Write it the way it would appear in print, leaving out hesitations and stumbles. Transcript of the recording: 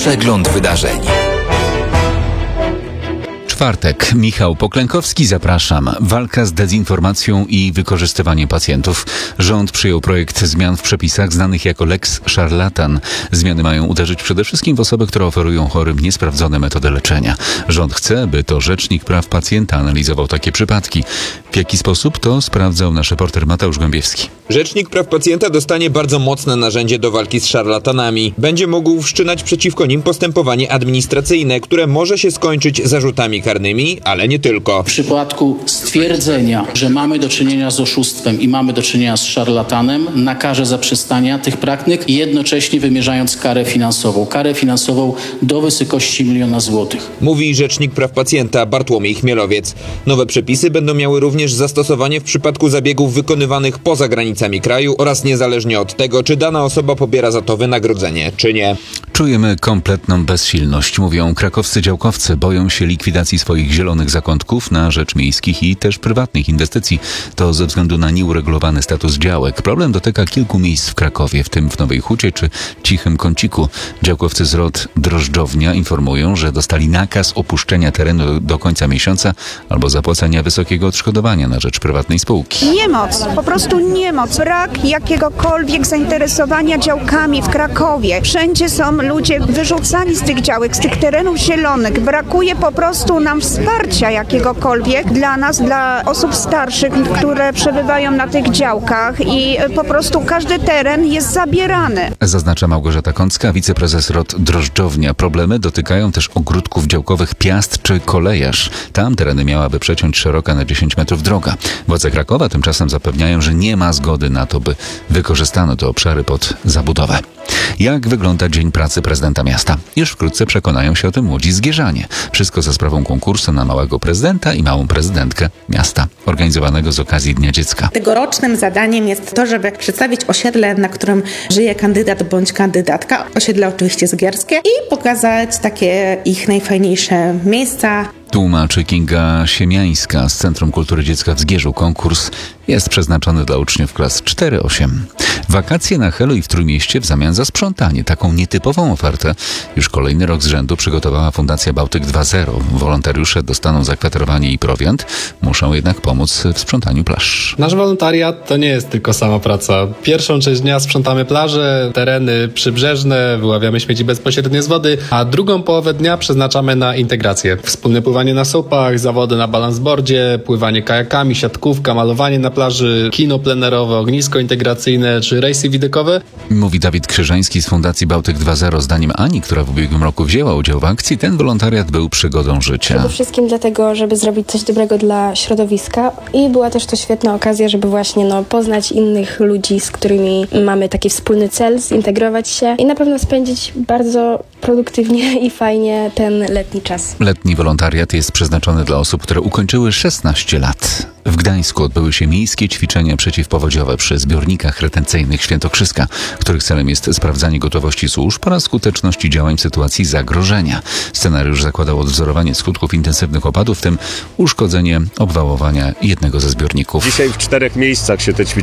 Przegląd wydarzeń. Czwartek. Michał Poklękowski, zapraszam. Walka z dezinformacją i wykorzystywaniem pacjentów. Rząd przyjął projekt zmian w przepisach znanych jako Lex Szarlatan. Zmiany mają uderzyć przede wszystkim w osoby, które oferują chorym niesprawdzone metody leczenia. Rząd chce, by to Rzecznik Praw Pacjenta analizował takie przypadki. W jaki sposób to sprawdzał nasz reporter Mateusz Głębiewski. Rzecznik Praw Pacjenta dostanie bardzo mocne narzędzie do walki z szarlatanami. Będzie mógł wszczynać przeciwko nim postępowanie administracyjne, które może się skończyć zarzutami karnymi, ale nie tylko. W przypadku stwierdzenia, że mamy do czynienia z oszustwem i mamy do czynienia z szarlatanem, nakaże zaprzestania tych praktyk, jednocześnie wymierzając karę finansową do wysokości 1 000 000 złotych. Mówi Rzecznik Praw Pacjenta Bartłomiej Chmielowiec. Nowe przepisy będą miały również zastosowanie w przypadku zabiegów wykonywanych poza granicami kraju oraz niezależnie od tego, czy dana osoba pobiera za to wynagrodzenie, czy nie. Czujemy kompletną bezsilność, mówią krakowscy działkowcy. Boją się likwidacji swoich zielonych zakątków na rzecz miejskich i też prywatnych inwestycji. To ze względu na nieuregulowany status działek. Problem dotyka kilku miejsc w Krakowie, w tym w Nowej Hucie czy Cichym Kąciku. Działkowcy z ROT Drożdżownia informują, że dostali nakaz opuszczenia terenu do końca miesiąca albo zapłacenia wysokiego odszkodowania na rzecz prywatnej spółki. Niemoc, po prostu niemoc. Brak jakiegokolwiek zainteresowania działkami w Krakowie. Wszędzie są ludzie wyrzucani z tych działek, z tych terenów zielonych. Brakuje po prostu nam wsparcia jakiegokolwiek dla nas, dla osób starszych, które przebywają na tych działkach i po prostu każdy teren jest zabierany. Zaznacza Małgorzata Kącka, wiceprezes ROT Drożdżownia. Problemy dotykają też ogródków działkowych Piast czy Kolejarz. Tam tereny miałaby przeciąć szeroka na 10 metrów droga. Władze Krakowa tymczasem zapewniają, że nie ma zgody na to, by wykorzystano te obszary pod zabudowę. Jak wygląda dzień pracy prezydenta miasta? Już wkrótce przekonają się o tym młodzi zgierzanie. Wszystko za sprawą konkursu na małego prezydenta i małą prezydentkę miasta, organizowanego z okazji Dnia Dziecka. Tegorocznym zadaniem jest to, żeby przedstawić osiedle, na którym żyje kandydat bądź kandydatka. Osiedle oczywiście zgierskie i pokazać takie ich najfajniejsze miejsca. Tłumaczy Kinga Siemiańska z Centrum Kultury Dziecka w Zgierzu. Konkurs jest przeznaczony dla uczniów klas 4-8. Wakacje na Helu i w Trójmieście w zamian za sprzątanie. Taką nietypową ofertę już kolejny rok z rzędu przygotowała Fundacja Bałtyk 2.0. Wolontariusze dostaną zakwaterowanie i prowiant, muszą jednak pomóc w sprzątaniu plaż. Nasz wolontariat to nie jest tylko sama praca. Pierwszą część dnia sprzątamy plaże, tereny przybrzeżne, wyławiamy śmieci bezpośrednio z wody, a drugą połowę dnia przeznaczamy na integrację. Wspólne pływanie na supach, zawody na balansboardzie, pływanie kajakami, siatkówka, malowanie na plaży, kino plenerowe, ognisko integracyjne czy rejsy widokowe. Mówi Dawid Krzyżański z Fundacji Bałtyk 2.0. Zdaniem Ani, która w ubiegłym roku wzięła udział w akcji, ten wolontariat był przygodą życia. Przede wszystkim dlatego, żeby zrobić coś dobrego dla środowiska i była też to świetna okazja, żeby właśnie poznać innych ludzi, z którymi mamy taki wspólny cel, zintegrować się i na pewno spędzić bardzo produktywnie i fajnie ten letni czas. Letni wolontariat jest przeznaczony dla osób, które ukończyły 16 lat. W Gdańsku odbyły się miejskie ćwiczenia przeciwpowodziowe przy zbiornikach retencyjnych Świętokrzyska, których celem jest sprawdzanie gotowości służb oraz skuteczności działań w sytuacji zagrożenia. Scenariusz zakładał odwzorowanie skutków intensywnych opadów, w tym uszkodzenie obwałowania jednego ze zbiorników. Dzisiaj w 4 miejscach się te ćwiczenia